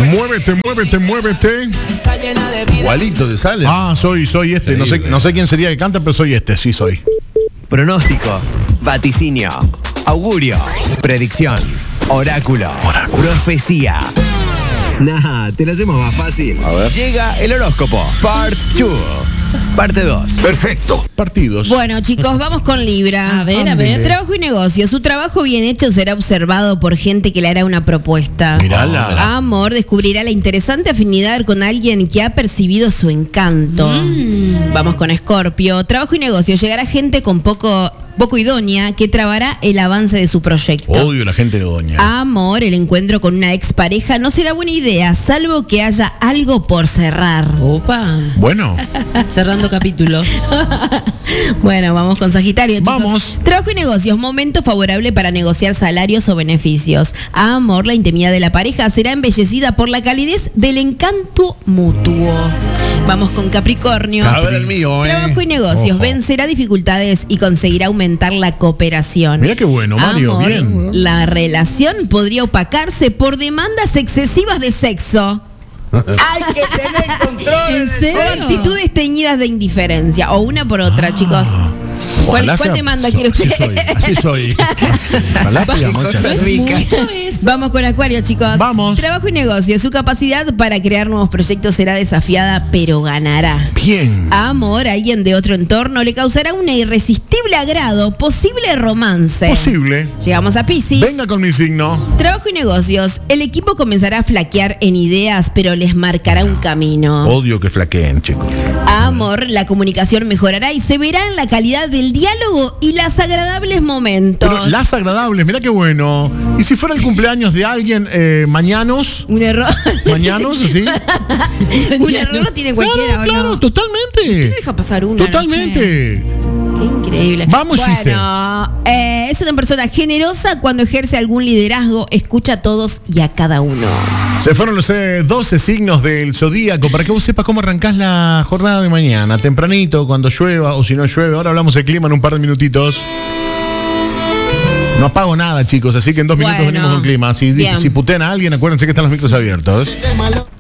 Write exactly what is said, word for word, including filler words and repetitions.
Muévete, muévete, muévete. Igualito te sale. Ah, soy, soy este. No sé, no sé quién sería que canta, pero soy este, sí soy. Pronóstico, vaticinio, augurio, predicción, oráculo, oráculo. profecía. Nah, te lo hacemos más fácil. A ver. Llega el horóscopo, part dos. Parte dos. Perfecto. Partidos. Bueno, chicos, vamos con Libra. A ver, a ver. Trabajo y negocio. Su trabajo bien hecho será observado por gente que le hará una propuesta. Mirala. Amor, descubrirá la interesante afinidad con alguien que ha percibido su encanto. Mm. Vamos con Escorpio. Trabajo y negocio. Llegará gente con poco, poco idónea que trabará el avance de su proyecto. Odio la gente de doña. Amor, el encuentro con una expareja no será buena idea, salvo que haya algo por cerrar. Opa. Bueno. Cerrando capítulo. Bueno, vamos con Sagitario, chicos. Vamos. Trabajo y negocios, momento favorable para negociar salarios o beneficios. Amor, la intimidad de la pareja será embellecida por la calidez del encanto mutuo. Vamos con Capricornio. A ver el mío, eh. Trabajo y negocios, Ojo. vencerá dificultades y conseguirá aumentar la cooperación. Mira qué bueno, Mario, Amor, bien. la relación podría opacarse por demandas excesivas de sexo. Hay que tener control. ¿En serio? O actitudes teñidas de indiferencia. O una por otra, chicos. ¿Cuál, Ojalá cuál sea- demanda so- quiere usted? Así soy, así soy. Ojalá pida muchas. Mucho es. Vamos con Acuario, chicos. Vamos. Trabajo y negocio. Su capacidad para crear nuevos proyectos será desafiada, pero ganará. Bien. Amor, alguien de otro entorno le causará un irresistible agrado, posible romance. Posible. Llegamos a Piscis. Venga con mi signo. Trabajo y negocios. El equipo comenzará a flaquear en ideas, pero les marcará un camino. Odio que flaqueen, chicos. Amor, la comunicación mejorará y se verá en la calidad del diálogo y las agradables momentos. Pero las agradables, mira qué bueno. ¿Y si fuera el cumpleaños de alguien eh, mañanos? Un error. ¿Mañanos, así? Un error lo tiene cualquiera, Claro, ¿o claro, no? totalmente. Deja pasar una. Totalmente. noche. Qué increíble. Vamos, Gise. Bueno, eh, es una persona generosa cuando ejerce algún liderazgo, escucha a todos y a cada uno. Se fueron los eh, doce signos del zodíaco para que vos sepas cómo arrancás la jornada de mañana. Tempranito, cuando llueva o si no llueve. Ahora hablamos de clima en un par de minutitos. No apago nada, chicos, así que en dos minutos Bueno, venimos con clima. Si, bien. si putean a alguien, acuérdense que están los micros abiertos.